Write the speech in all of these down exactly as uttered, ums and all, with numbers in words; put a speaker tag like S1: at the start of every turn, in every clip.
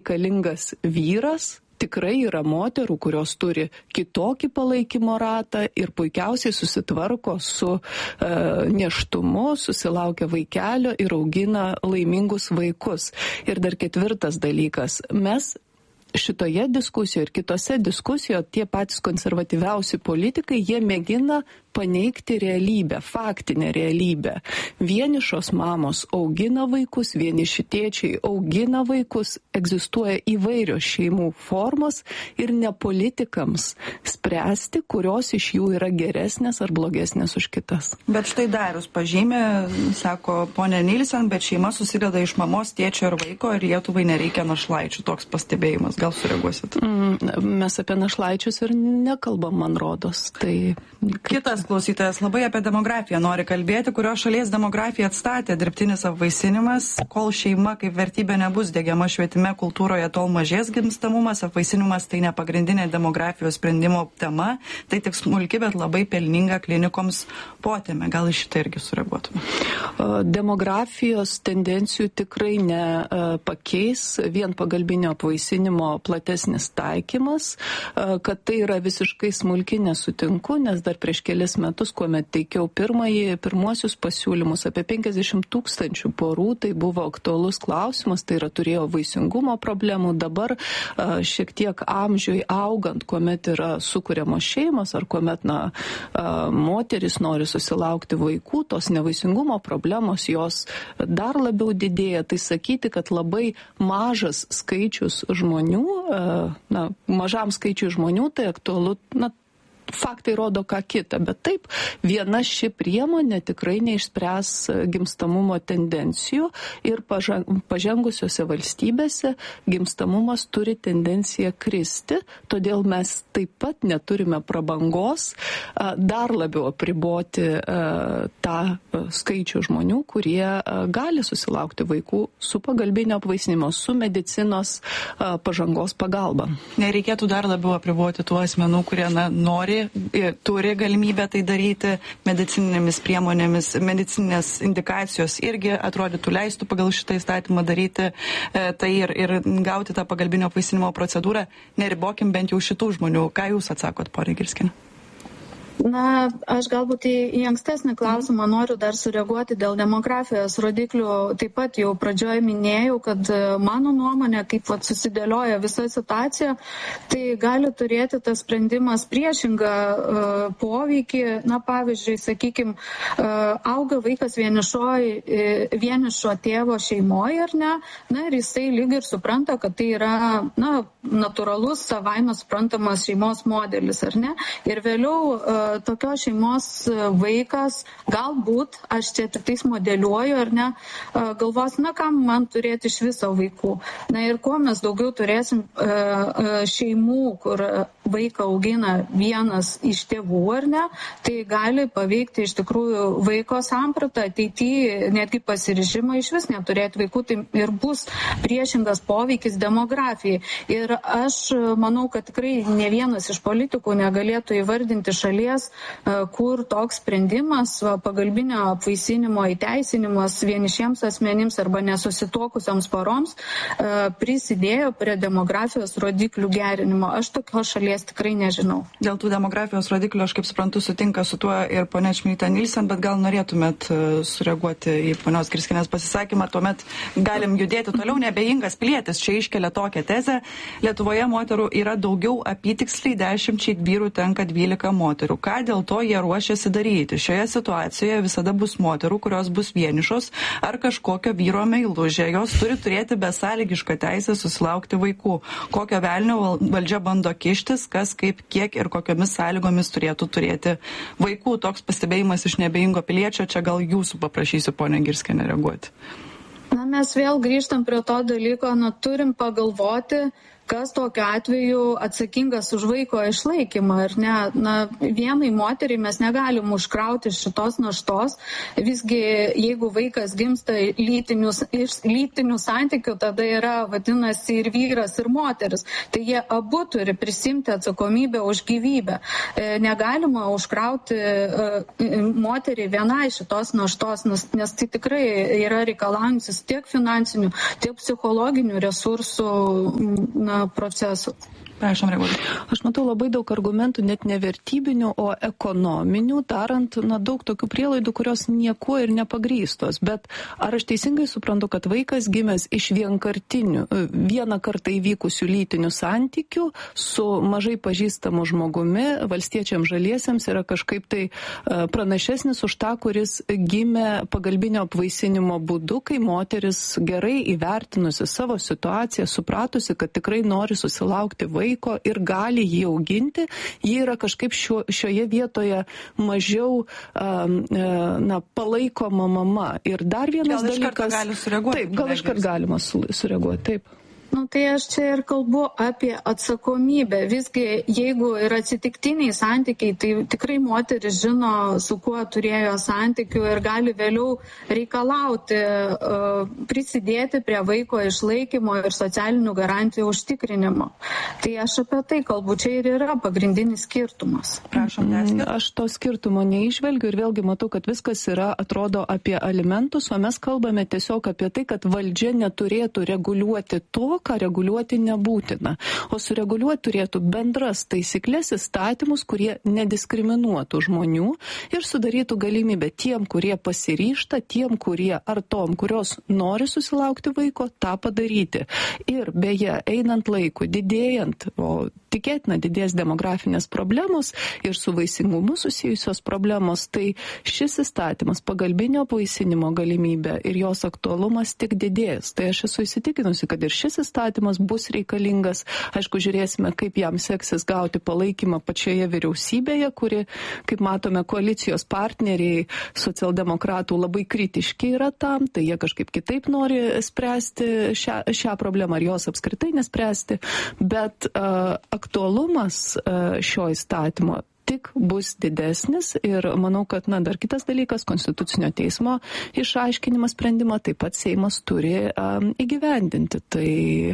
S1: reikalingas vyras. Tikrai yra moterų, kurios turi kitokį palaikymo ratą ir puikiausiai susitvarko su e, nėštumu, susilaukia vaikelio ir augina laimingus vaikus. Ir dar ketvirtas dalykas. Mes šitoje diskusijoje ir kitose diskusijoje tie patys konservatyviausi politikai, jie mėgina paneigti realybę, faktinę realybę. Vienišos mamos augina vaikus, vieniši tėčiai augina vaikus, egzistuoja įvairios šeimų formos ir ne politikams spręsti, kurios iš jų yra geresnės ar blogesnės už kitas.
S2: Bet štai Darius pažymė, sako ponė Nilsen, bet šeima susideda iš mamos, tėčio ir vaiko ir Lietuvai nereikia našlaičių. Toks pastebėjimas. Gal sureaguosit?
S1: Mm, mes apie našlaičius ir nekalbam, man rodos. Tai
S2: kitas klausytojas labai apie demografiją nori kalbėti, kurios šalies demografiją atstatė dirbtinis apvaisinimas. Kol šeima kaip vertybė nebus diegiama švietime, kultūroje, tol mažės gimstamumas. Apvaisinimas tai ne pagrindinė demografijos sprendimo tema, tai tik smulki, bet labai pelninga klinikoms potėme. Gal iš šitą irgi sureaguotume?
S1: Demografijos tendencijų tikrai nepakeis vien pagalbinio apvaisinimo platesnis taikymas. Kad tai yra visiškai smulki, nesutinku, nes dar prieš kelis metus, kuomet teikiau pirmąjį, pirmuosius pasiūlymus apie penkiasdešimt tūkstančių porų, tai buvo aktualus klausimas, tai yra turėjo vaisingumo problemų. Dabar šiek tiek amžiui augant, kuomet yra sukuriamos šeimos ar kuomet na, moteris nori susilaukti vaikų, tos nevaisingumo problemos jos dar labiau didėja. Tai sakyti, kad labai mažas skaičius žmonių, na, mažam skaičiui žmonių tai aktualu, na, faktai rodo ką kitą, bet taip, viena ši priemonė tikrai neišspręs gimstamumo tendencijų ir pažengusiose valstybėse gimstamumas turi tendenciją kristi, todėl mes taip pat neturime prabangos dar labiau apriboti tą skaičių žmonių, kurie gali susilaukti vaikų su pagalbinio apvaisinimo, su medicinos pažangos pagalba.
S2: Nereikėtų dar labiau apriboti tų asmenų, kurie na, nori turi galimybę tai daryti medicininėmis priemonėmis, medicininės indikacijos irgi atrodytų leistų pagal šitą įstatymą daryti e, tai ir, ir gauti tą pagalbinio apvaisinimo procedūrą. Neribokim bent jau šitų žmonių. Ką jūs atsakot, ponė Girskienė?
S3: Na, aš galbūt į, į ankstesnį klausimą noriu dar sureaguoti dėl demografijos rodiklių. Taip pat jau pradžioje minėjau, kad mano nuomonė, kaip vat, susidėlioja visa situacija, tai gali turėti tas sprendimas priešingą uh, poveikį. Na, pavyzdžiui, sakykime, uh, auga vaikas vienišoj, uh, vienišo tėvo šeimoje, ar ne? Na, ir jisai lyg ir supranta, kad tai yra, na, natūralus, savaime suprantamas šeimos modelis, ar ne? Ir vėliau uh, tokios šeimos vaikas, galbūt, aš čia tik tais modeliuoju, ar ne, galvos, na, kam man turėti iš viso vaikų. Na ir kuo mes daugiau turėsim šeimų, kur vaiką augina vienas iš tėvų, ar ne, tai gali paveikti iš tikrųjų vaiko sampratą, ateityje netgi pasiryžimą iš vis neturėti vaikų, tai ir bus priešingas poveikis demografijai. Ir aš manau, kad tikrai ne vienas iš politikų negalėtų įvardinti šalies, kur toks sprendimas, pagalbinio apvaisinimo įteisinimas vienišiems asmenims arba nesusituokusioms poroms prisidėjo prie demografijos rodiklių gerinimo. Aš tokios šalies tikrai nežinau.
S2: Dėl tų demografijos rodiklių, aš kaip suprantu, sutinka su tuo ir ponia Čmilytė Nilsen, bet gal norėtumėt sureaguoti į ponios Girskienės pasisakymą, tuomet galim judėti toliau. Neabejingas pilietis čia iškelia tokią tezę. Lietuvoje moterų yra daugiau, apytiksliai dešimčiai vyrų tenka dvylika moterų. Ką dėl to jie ruošiasi daryti? Šioje situacijoje visada bus moterų, kurios bus vienišos ar kažkokio vyro meilužė. Jos turi turėti besąlygišką teisę susilaukti vaikų. Kokio velnio valdžia bando kištis, kas, kaip, kiek ir kokiomis sąlygomis turėtų turėti vaikų. Toks pastebėjimas iš neabejingo piliečio. Čia gal jūsų paprašysiu, ponia Girskienė, reaguoti.
S3: Na, mes vėl grįžtam prie to dalyko, na, turim pagalvoti, kas tokiu atveju atsakingas už vaiko išlaikymą, ar ne? Na, vienai moteriai mes negalim užkrauti šitos naštos. Visgi, jeigu vaikas gimsta lytinius, iš lytinių santykių, tada yra, vadinasi, ir vyras, ir moteris. Tai jie abu turi prisimti atsakomybę už gyvybę. Negalima užkrauti moteriai vienai šitos naštos, nes, nes tai tikrai yra reikalaujantis tiek finansinių, tiek psichologinių resursų na, procesų.
S2: Prašom reaguoti.
S1: Aš matau labai daug argumentų, net ne vertybinių, o ekonominių, darant na, daug tokių prielaidų, kurios niekuo ir nepagrįstos. Bet ar aš teisingai suprantu, kad vaikas gimęs iš vienkartinių, vieną kartą įvykusių lytinių santykių su mažai pažįstamu žmogumi, valstiečiams žaliesiems yra kažkaip tai pranašesnis už tą, kuris gimė pagalbinio apvaisinimo būdu, kai moteris gerai įvertinusi savo situaciją, supratusi, kad tikrai nori susilaukti vaiką, ir gali jį auginti, jį yra kažkaip šio, šioje vietoje mažiau um, na, palaikoma mama. Ir dar vienas
S2: gal
S1: dalykas...
S2: Gal iš karto gali sureaguoti?
S1: Taip, gal iš karto galima sureaguoti, taip.
S3: Nu, tai aš čia ir kalbu apie atsakomybę. Visgi, jeigu yra atsitiktiniai santykiai, tai tikrai moteris žino, su kuo turėjo santykių ir gali vėliau reikalauti, uh, prisidėti prie vaiko išlaikymo ir socialinių garantijų užtikrinimo. Tai aš apie tai kalbu, čia ir yra pagrindinis skirtumas.
S2: Prašom,
S1: mm, aš to skirtumo neižvelgiu ir vėlgi matau, kad viskas yra, atrodo, apie alimentus, o mes kalbame tiesiog apie tai, kad valdžia neturėtų reguliuoti to, ką reguliuoti nebūtina, o sureguliuoti turėtų bendras taisyklės, įstatymus, kurie nediskriminuotų žmonių ir sudarytų galimybę tiem, kurie pasiryžta, tiem, kurie ar tom, kurios nori susilaukti vaiko, tą padaryti. Ir beje, einant laiku, didėjant, o tikėtina didės demografinės problemos ir su vaisingumu susijusios problemos, tai šis įstatymas pagalbinio apvaisinimo galimybė ir jos aktualumas tik didės. Tai aš esu įsitikinusi, kad ir šis įstatymas bus reikalingas. Aišku, žiūrėsime, kaip jam seksis gauti palaikymą pačioje vyriausybėje, kuri, kaip matome, koalicijos partneriai socialdemokratų labai kritiški yra tam, tai jie kažkaip kitaip nori spręsti šią, šią problemą ar jos apskritai nespręsti. Bet uh, aktualumas uh, šio įstatymo tik bus didesnis ir manau, kad, na, dar kitas dalykas, Konstitucinio teismo išaiškinimas sprendimą taip pat Seimas turi um, įgyvendinti. Tai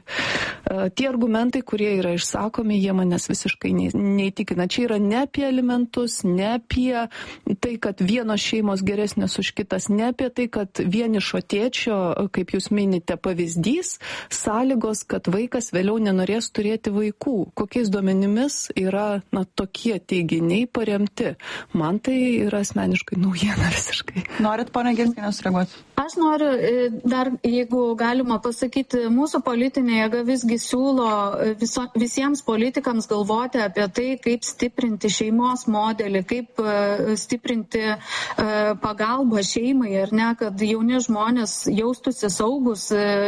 S1: uh, tie argumentai, kurie yra išsakomi, jie manęs visiškai ne, neįtikina. Čia yra ne apie alimentus, ne apie tai, kad vienos šeimos geresnės už kitas, ne apie tai, kad vienišo tėčio, kaip jūs minite, pavyzdys, sąlygos, kad vaikas vėliau nenorės turėti vaikų. Kokiais duomenimis yra, na, tokie teiginiai paremti. Man tai yra asmeniškai naujiena visiškai.
S2: Norit, ponia Girskiene, sureaguoti?
S3: Aš noriu dar, jeigu galima pasakyti, mūsų politinė jėga visgi siūlo viso, visiems politikams galvoti apie tai, kaip stiprinti šeimos modelį, kaip stiprinti pagalbą šeimai, ar ne, kad jauni žmonės jaustųsi saugus,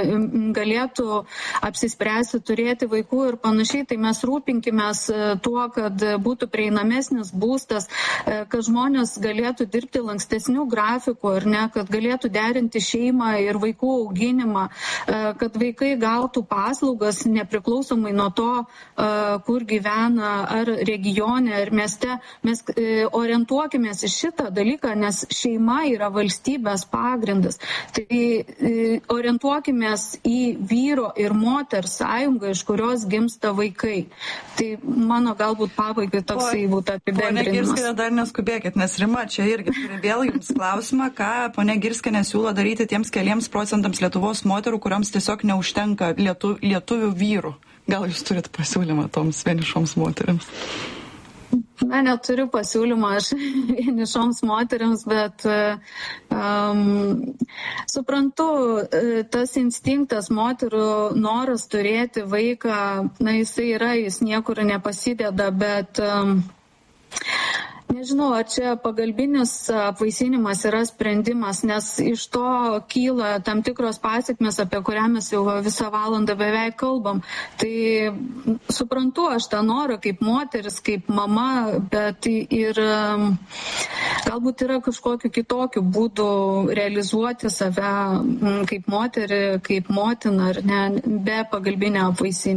S3: galėtų apsispręsti turėti vaikų ir panašiai. Tai mes rūpinkimės tuo, kad būtų prieinamesnis būstas, kad žmonės galėtų dirbti lankstesnių grafikų, ar ne, kad galėtų derinti šeimą ir vaikų auginimą, kad vaikai gautų paslaugas nepriklausomai nuo to, kur gyvena, ar regione, ar mieste. Mes orientuokimės į šitą dalyką, nes šeima yra valstybės pagrindas. Tai orientuokimės į vyro ir moters sąjungą, iš kurios gimsta vaikai. Tai mano galbūt pabaigai toksai būtų apibendrinimas.
S2: Ponia Girskiene, dar neskubėkit, nes Rima čia irgi turi vėl jums klausimą, ką ponia Girskiene siūlo daryti tiems keliems procentams Lietuvos moterų, kuriams tiesiog neužtenka lietu, lietuvių vyrų. Gal jūs turit pasiūlymą toms vienišoms moteriams?
S3: Na, neturiu pasiūlymą aš vienišoms moteriams, bet um, suprantu, tas instinktas moterų noras turėti vaiką, na, jisai yra, jis niekur nepasideda, bet um, nežinau, ar čia pagalbinis apvaisinimas yra sprendimas, nes iš to kyla tam tikros pasekmės, apie kurią mes jau visą valandą beveik kalbam. Tai suprantu aš tą norą kaip moteris, kaip mama, bet ir galbūt yra kažkokiu kitokiu būdu realizuoti save kaip moterį, kaip motiną, ar ne, be pagalbinio apvaisinimo.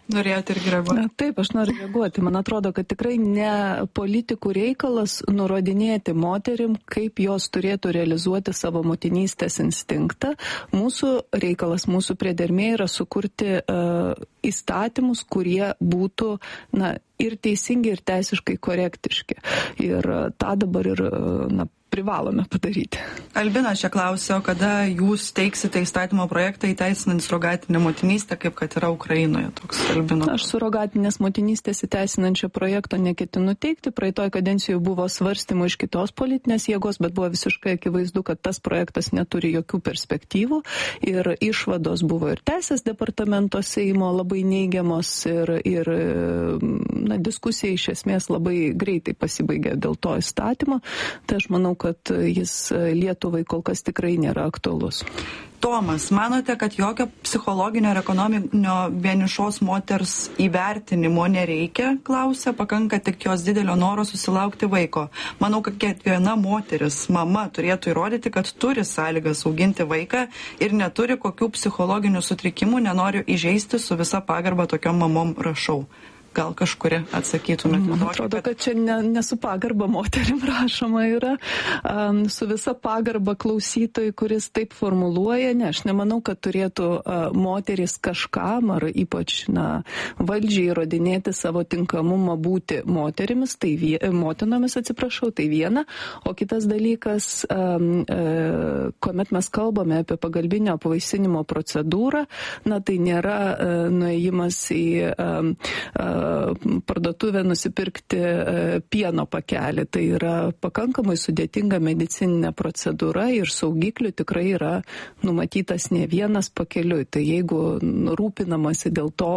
S2: Norėjote irgi reaguoti?
S1: Taip, aš noriu reaguoti. Man atrodo, kad tikrai ne politikų reikalas nurodinėti moterim, kaip jos turėtų realizuoti savo motinystės instinktą. Mūsų reikalas, mūsų priedermė yra sukurti uh, įstatymus, kurie būtų na, ir teisingi, ir teisiškai korektiški. Ir uh, tą dabar ir uh, na, privalome padaryti.
S2: Albina čia klausė, o kada jūs teiksite įstatymo projektą įteisinant surogatinę motinystę, kaip kad yra Ukrainoje toks Albino?
S1: Aš surogatinės motinystės įteisinančio projekto neketinu teikti. Praeitoj kadencijoje buvo svarstymų iš kitos politinės jėgos, bet buvo visiškai akivaizdu, kad tas projektas neturi jokių perspektyvų ir išvados buvo ir Teisės departamento Seimo labai neigiamos ir, ir na, diskusija iš esmės labai greitai pasibaigė dėl to įstatymo. Tai aš manau, kad jis Lietuvai kol kas tikrai nėra aktualus.
S2: Tomas, manote, kad jokio psichologinio ir ekonominio vienišos moters įvertinimo nereikia, klausia, pakanka tik jos didelio noro susilaukti vaiko. Manau, kad kiekviena moteris, mama, turėtų įrodyti, kad turi sąlygas auginti vaiką ir neturi kokių psichologinių sutrikimų, nenoriu įžeisti, su visa pagarba tokiom mamom rašau. Gal kažkuri atsakytumėte?
S1: Man atrodo, kad čia ne, ne su pagarba moterim rašoma yra, um, su visa pagarba klausytojui, kuris taip formuluoja. Ne, aš nemanau, kad turėtų uh, moteris kažkam ar ypač na, valdžiai įrodinėti savo tinkamumą būti moterimis, tai vie, motinomis, atsiprašau, tai viena. O kitas dalykas, um, uh, kuomet mes kalbame apie pagalbinio apvaisinimo procedūrą, na tai nėra uh, nuėjimas į um, uh, parduotuvę nusipirkti pieno pakelį. Tai yra pakankamai sudėtinga medicininė procedūra ir saugiklių tikrai yra numatytas ne vienas pakeliui. Tai jeigu rūpinamasi dėl to,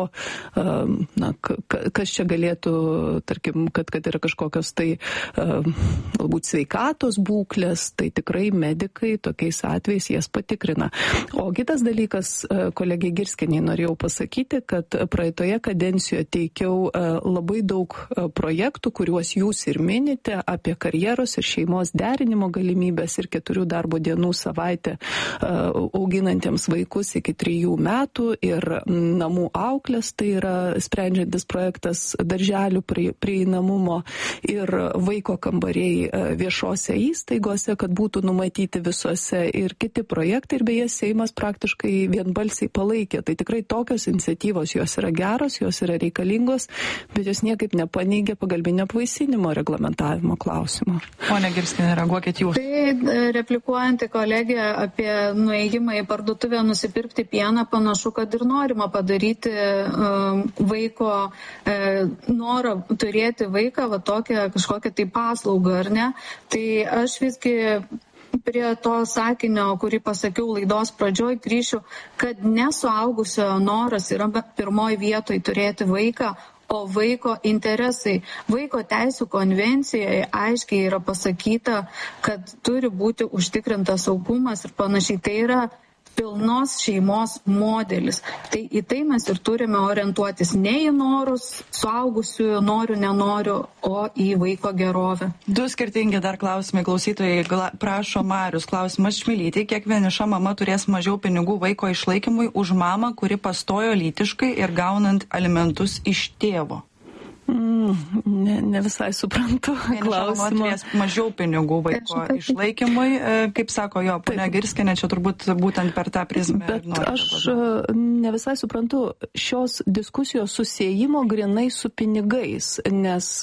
S1: na, kas čia galėtų, tarkim, kad, kad yra kažkokios tai galbūt sveikatos būklės, tai tikrai medikai tokiais atvejais jas patikrina. O kitas dalykas, kolegė Girskienei norėjau pasakyti, kad praeitoje kadencijoje teikiau labai daug projektų, kuriuos jūs ir minite apie karjeros ir šeimos derinimo galimybės ir keturių darbo dienų savaitę auginantiems vaikus iki trijų metų ir namų auklės, tai yra sprendžiantis projektas darželių prieinamumo ir vaiko kambariai viešose įstaigose, kad būtų numatyti visose ir kiti projektai ir beje Seimas praktiškai vienbalsiai palaikė. Tai tikrai tokios iniciatyvos jos yra geros, jos yra reikalingos, bet jos niekaip nepaneigė pagalbinio apvaisinimo reglamentavimo klausimo.
S2: Pone Girskienė, reaguokit jūs.
S3: Tai replikuojant į kolegę apie nuėjimą į parduotuvę nusipirkti pieną, panašu, kad ir norima padaryti um, vaiko e, norą turėti vaiką, va tokią kažkokią tai paslaugą, ar ne? Tai aš visgi prie to sakinio, kurį pasakiau laidos pradžioj, grįšiu, kad nesuaugusio noras yra pirmoji vietoj turėti vaiką, o vaiko interesai. Vaiko teisų konvencijoje aiškiai yra pasakyta, kad turi būti užtikrintas saugumas ir panašiai. Tai yra pilnos šeimos modelis. Tai į tai mes ir turime orientuotis ne į norus, suaugusiųjų noriu, nenoriu, o į vaiko gerovę.
S2: Du skirtingi dar klausimai klausytojai. Prašo Marius, klausimas Šmilytei. Kiek vieniša mama turės mažiau pinigų vaiko išlaikymui už mamą, kuri pastojo lytiškai ir gaunant alimentus iš tėvo?
S1: Mm, ne, ne visai suprantu klausimą.
S2: Mažiau pinigų vaiko išlaikymui, kaip sako jo ponia Girskienė, čia turbūt būtent per tą prizmę.
S1: Bet aš ne visai suprantu šios diskusijos susiejimo grinai su pinigais, nes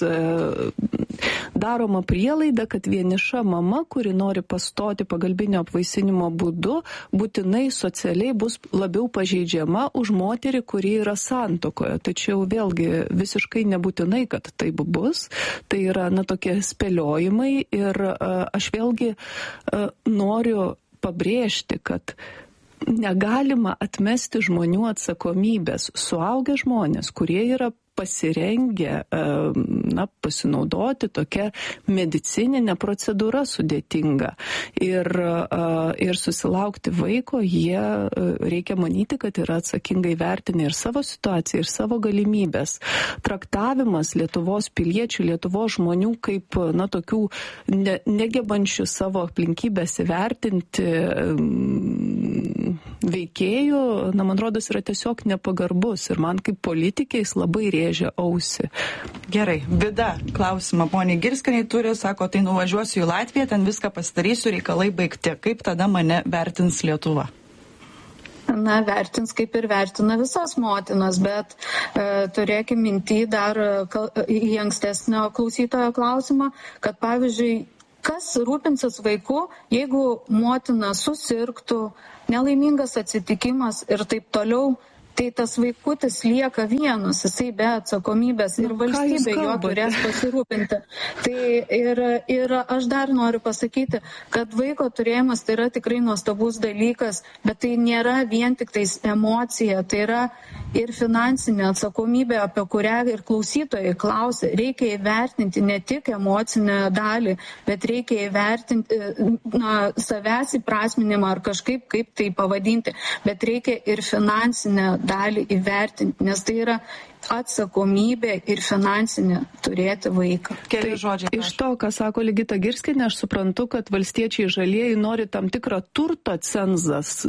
S1: daroma prielaida, kad vieniša mama, kuri nori pastoti pagalbinio apvaisinimo būdu, būtinai socialiai bus labiau pažeidžiama už moterį, kuri yra santuokoje. Tačiau vėlgi visiškai nebūtinai, kad taip bus. Tai yra na, tokie spėliojimai ir uh, aš vėlgi uh, noriu pabrėžti, kad negalima atmesti žmonių atsakomybės. Suaugę žmonės, kurie yra pasirengę na, pasinaudoti tokia medicininė procedūra sudėtinga. Ir, ir susilaukti vaiko, jie reikia manyti, kad yra atsakingai vertinę ir savo situaciją, ir savo galimybės. Traktavimas Lietuvos piliečių, Lietuvos žmonių kaip na, tokių ne, negebančių savo aplinkybės įvertinti veikėjų, na, man rodos, yra tiesiog nepagarbus ir man kaip politikiais labai rėžia ausį.
S2: Gerai, Vida klausimą poniai Girskienei turi, sako, tai nuvažiuosiu į Latviją, ten viską pasidarysiu, reikalai baigti. Kaip tada mane vertins Lietuva?
S3: Na, vertins kaip ir vertina visas motinas, bet e, turėkime minty dar kal, į ankstesnio klausytojo klausimą, kad pavyzdžiui, kas rūpinsis vaiku, jeigu motina susirgtų, nelaimingas atsitikimas ir taip toliau, tai tas vaikutis lieka vienas, jisai be atsakomybės ir valstybė jo turės pasirūpinti. Tai ir, ir aš dar noriu pasakyti, kad vaiko turėjimas tai yra tikrai nuostabus dalykas, bet tai nėra vien tik tais emocija, tai yra ir finansinė atsakomybė, apie kurią ir klausytojai klausė. Reikia įvertinti ne tik emocinę dalį, bet reikia įvertinti na, savęs įprasminimą ar kažkaip kaip tai pavadinti, bet reikia ir finansinę dalį įvertinti, nes tai yra atsakomybė ir finansinė turėti vaiką.
S2: Keli žodžiai.
S1: Iš to, ką sako Ligita Girskienė, aš suprantu, kad valstiečiai žalieji nori tam tikrą turto cenzas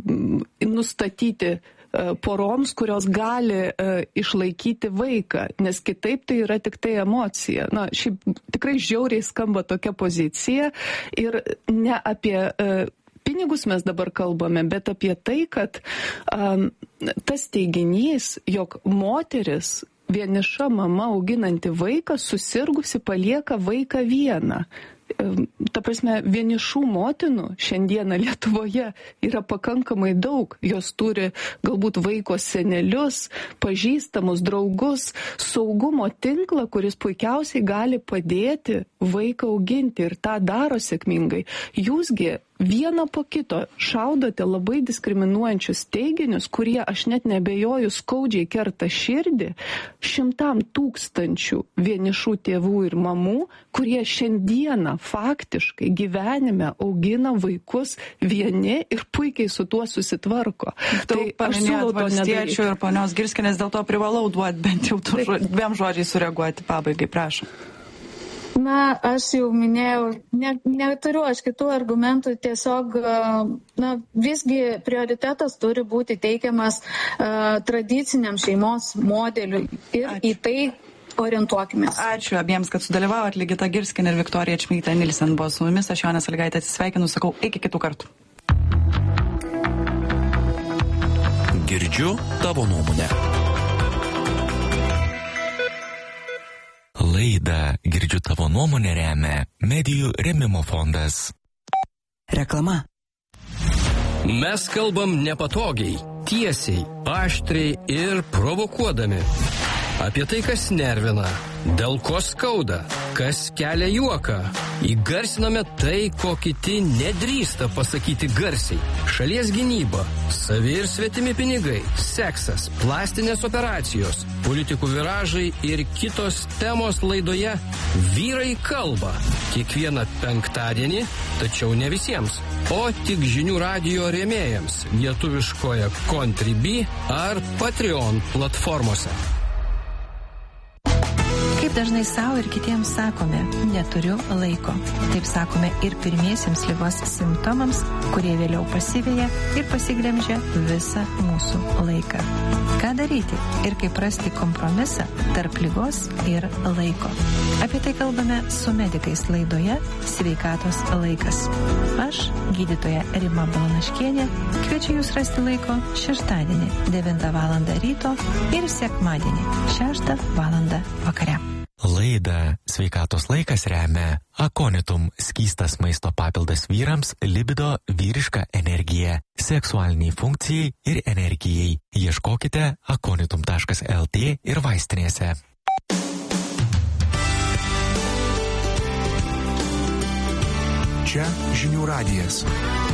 S1: nustatyti poroms, kurios gali uh, išlaikyti vaiką, nes kitaip tai yra tik tai emocija. Na, šiaip tikrai žiauriai skamba tokia pozicija ir ne apie uh, pinigus mes dabar kalbame, bet apie tai, kad um, tas teiginys, jog moteris, vieniša mama auginanti vaiką, susirgusi palieka vaiką vieną. Ta prasme, vienišų motinų šiandieną Lietuvoje yra pakankamai daug. Jos turi galbūt vaiko senelius, pažįstamus, draugus, saugumo tinklą, kuris puikiausiai gali padėti vaiką auginti ir tą daro sėkmingai. Jūsgi vieną po kito šaudote labai diskriminuojančius teiginius, kurie, aš net nebejoju, skaudžiai kerta širdį šimtam tūkstančių vienišų tėvų ir mamų, kurie šiandieną faktiškai gyvenime augina vaikus vieni ir puikiai su tuo susitvarko.
S2: Tai aš siūlau valstiečių ir ponios Girskienės, dėl to privalau duoti bent jau dviem žodžiai sureaguoti pabaigai, prašom.
S3: Na, aš jau minėjau, ne, neturiu aš kitų argumentų, tiesiog, na, visgi prioritetas turi būti teikiamas uh, tradiciniam šeimos modeliui ir Ačiū. Į tai orientuokimės.
S2: Ačiū abiems, kad sudalyvavot. Ligita Girskienė ir Viktorija Čmilytė Nilsen buvo su mumis. Aš Jonė Sąlygaitė atsisveikinu, sakau, iki kitų kartų.
S4: Girdžiu tavo nuomonę. Laidą Girdžiu tavo nuomonę remia Medijų rėmimo fondas.
S5: Reklama.
S6: Mes kalbam nepatogiai, tiesiai, aštriai ir provokuodami. Apie tai, kas nervina, dėl ko skauda, kas kelia juoką. Įgarsiname tai, ko kiti nedrįsta pasakyti garsiai. Šalies gynyba, savi ir svetimi pinigai, seksas, plastinės operacijos, politikų viražai ir kitos temos laidoje Vyrai kalba. Kiekvieną penktadienį, tačiau ne visiems, o tik žinių radijo rėmėjams lietuviškoje Contribui ar Patreon platformose.
S5: Kaip dažnai savo ir kitiems sakome, neturiu laiko. Taip sakome ir pirmiesiems ligos simptomams, kurie vėliau pasiveja ir pasiglemžia visą mūsų laiką. Ką daryti ir kaip rasti kompromisą tarp ligos ir laiko? Apie tai kalbame su medikais laidoje Sveikatos laikas. Aš, gydytoja Rima Balanaškienė, kviečiu jūs rasti laiko šeštadienį devintą valandą ryto ir sekmadienį šeštą valandą vakare.
S4: Laidą Sveikatos laikas remia Akonitum skystas maisto papildas vyrams, libido, vyriška energija, seksualiniai funkcijai ir energijai. Ieškokite akonitum taškas lt ir vaistinėse.
S7: Čia žinių radijas.